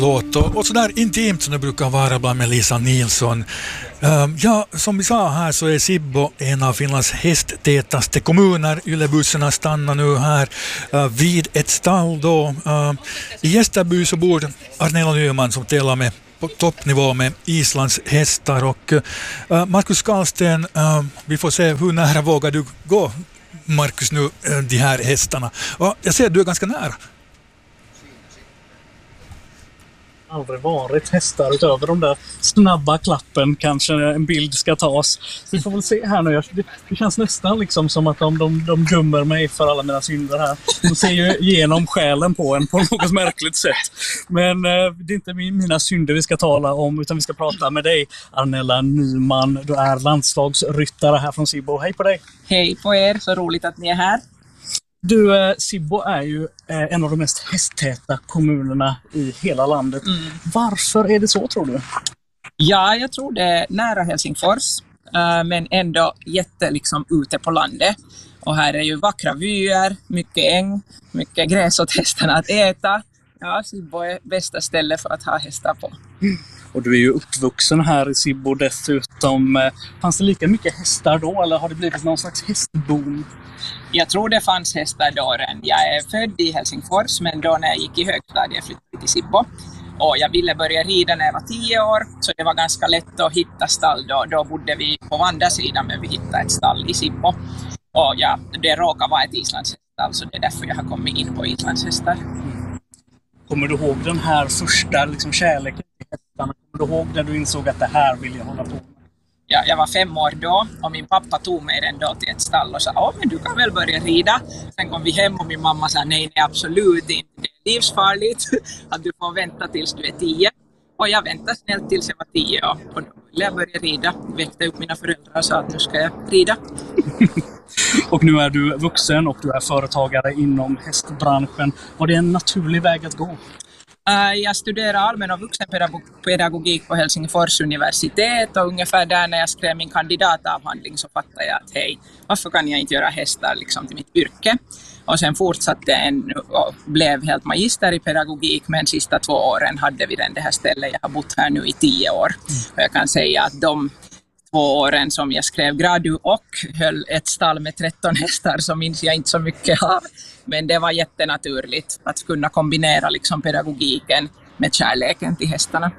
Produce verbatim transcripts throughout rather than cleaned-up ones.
låt och, och sådär intimt som det brukar vara bland med Lisa Nilsson. Uh, ja, som vi sa här så är Sibbo en av Finlands hästtätaste kommuner. Yllebussarna stannar nu här uh, vid ett stall då. Uh, I Gästerby så bor Arnella Nyman som tävlar med på toppnivå med Islands hästar och uh, Markus Karlsten, uh, vi får se hur nära vågar du gå, Markus, nu uh, de här hästarna. Och jag ser att du är ganska nära. Aldrig varit hästar utöver de där snabba klappen, kanske en bild ska tas. Så vi får väl se här nu. Det, det känns nästan liksom som att de, de, de dömer mig för alla mina synder här. De ser ju igenom själen på en på något märkligt sätt. Men eh, det är inte mina synder vi ska tala om, utan vi ska prata med dig, Arnella Nyman. Du är landslagsryttare här från Sibbo. Hej på dig! Hej på er, så roligt att ni är här. Du, eh, Sibbo är ju eh, en av de mest hästtäta kommunerna i hela landet. Mm. Varför är det så, tror du? Ja, jag tror det är nära Helsingfors, eh, men ändå jätte liksom ute på landet. Och här är ju vackra vyer, mycket äng, mycket gräs åt hästarna att äta. Ja, Sibbo är bästa ställe för att ha hästar på. Mm. Och du är ju uppvuxen här i Sibbo dessutom. Fanns det lika mycket hästar då, eller har det blivit någon slags hästboom? Jag tror det fanns hästar då redan. Jag är född i Helsingfors, men då när jag gick i högstadiet flyttade jag till Sibbo. Och jag ville börja rida när jag var tio år, så det var ganska lätt att hitta stall då. Då bodde vi på Vandarsidan, men vi hittade ett stall i Sibbo. Och ja, det råkade vara ett islandshäststall, så det är därför jag har kommit in på islandshästar. Kommer du ihåg den här första liksom, kärleken till hästarna? Kommer du ihåg när du insåg att det här vill jag hålla på med? Ja, jag var fem år då och min pappa tog mig den då till ett stall och sa åh, men du kan väl börja rida. Sen kom vi hem och min mamma sa nej, nej absolut inte. Det är livsfarligt att du får vänta tills du är tio. Och jag väntade snällt tills jag var tio och, och då ville jag börja rida. Väckte upp mina föräldrar och sa att nu ska jag rida. Och nu är du vuxen och du är företagare inom hästbranschen. Var det en naturlig väg att gå? Jag studerar allmän och vuxenpedagogik på Helsingfors universitet och ungefär där när jag skrev min kandidatavhandling så fattade jag att hej, varför kan jag inte göra hästar liksom till mitt yrke? Och sen fortsatte en och blev helt magister i pedagogik, men sista två åren hade vi den det här stället. Jag har bott här nu i tio år och jag kan säga att de två åren som jag skrev gradu och höll ett stall med tretton hästar så minns jag inte så mycket av. Men det var jättenaturligt att kunna kombinera liksom pedagogiken med kärleken till hästarna.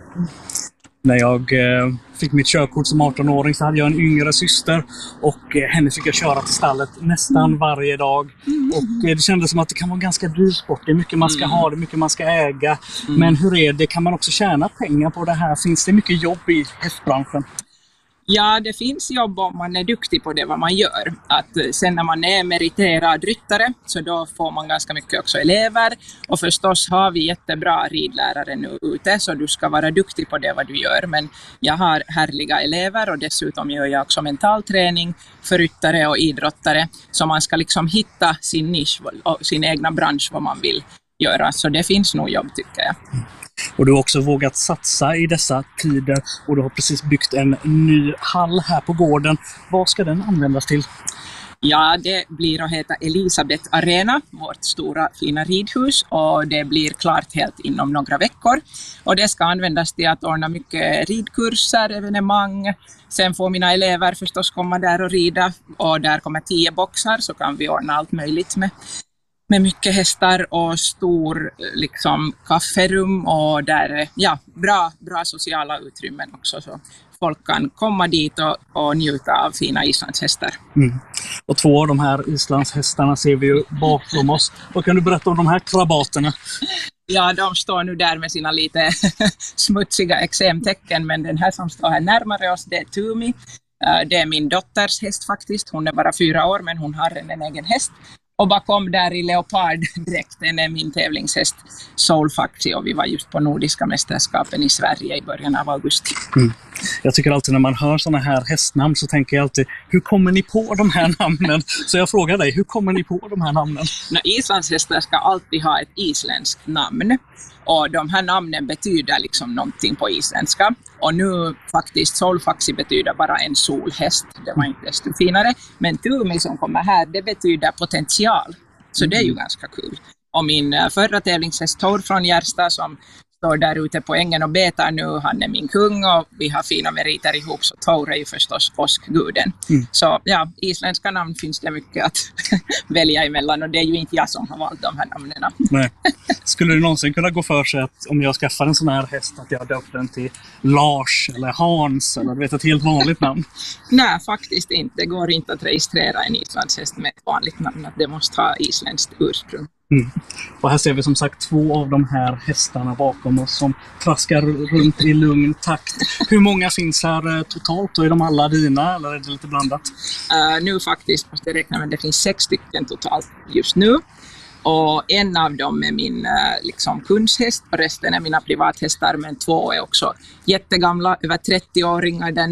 När jag eh, fick mitt körkort som arton-åring så hade jag en yngre syster och eh, henne fick jag köra till stallet nästan varje dag. Och eh, det kändes som att det kan vara ganska dyr sport. Det är mycket man ska ha, det är mycket man ska äga. Men hur är det? Kan man också tjäna pengar på det här? Finns det mycket jobb i hästbranschen? Ja, det finns jobb om man är duktig på det vad man gör. Att sen när man är meriterad ryttare så då får man ganska mycket också elever. Och förstås har vi jättebra ridlärare nu ute så du ska vara duktig på det vad du gör. Men jag har härliga elever och dessutom gör jag också mentalträning för ryttare och idrottare. Så man ska liksom hitta sin nisch och sin egna bransch vad man vill göra. Så det finns nog jobb tycker jag. Och du har också vågat satsa i dessa tider och du har precis byggt en ny hall här på gården. Vad ska den användas till? Ja, det blir att heta Elisabeth Arena, vårt stora fina ridhus, och det blir klart helt inom några veckor. Och det ska användas till att ordna mycket ridkurser, evenemang. Sen får mina elever förstås komma där och rida och där kommer tio boxar så kan vi ordna allt möjligt med. med mycket hästar och stor liksom kafferum och där ja, bra, bra sociala utrymmen också så folk kan komma dit och, och njuta av fina islandshästar. Mm. Och två av de här islandshästarna ser vi ju bakom oss. Vad kan du berätta om de här krabaterna? Ja, de står nu där med sina lite smutsiga exemtecken, men den här som står här närmare oss det är Tumi. Det är min dotters häst faktiskt. Hon är bara fyra år men hon har en, en egen häst. Och bakom där i leoparddräkten är min tävlingshäst Soulfaxi och vi var just på Nordiska mästerskapen i Sverige i början av augusti. Mm. Jag tycker alltid när man hör såna här hästnamn så tänker jag alltid, hur kommer ni på de här namnen? Så jag frågar dig, hur kommer ni på de här namnen? No, islandshästar ska alltid ha ett isländskt namn. Och de här namnen betyder liksom någonting på isländska. Och nu faktiskt Soulfaxi betyder bara en solhäst. Det var inte desto finare. Men Tumi som kommer här, det betyder potential. Så det är ju ganska kul. Och min förra tävlingshäst Tor från Järsta som står där ute på ängen och betar nu. Han är min kung och vi har fina meriter ihop, så Thor är ju förstås åskguden. Mm. Så ja, isländska namn finns det mycket att välja emellan och det är ju inte jag som har valt de här namnen. Nej. Skulle det någonsin kunna gå för sig att om jag skaffar en sån här häst att jag döper den till Lars eller Hans eller du vet, ett helt vanligt namn? Nej, faktiskt inte. Det går inte att registrera en islandshäst med ett vanligt namn. Det måste ha isländskt ursprung. Mm. Och här ser vi som sagt två av de här hästarna bakom oss som traskar runt i lugn takt. Hur många finns här eh, totalt? Och är de alla dina eller är det lite blandat? Uh, nu faktiskt måste jag räkna med att det finns sex stycken totalt just nu. Och en av dem är min uh, liksom kundshäst och resten är mina privathästar, men två är också jättegamla, över trettio-åringar. Den